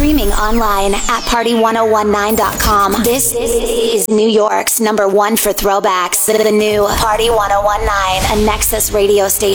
Streaming online at party1019.com. This is New York's #1 for throwbacks. The new Party 1019, a Nexus radio station.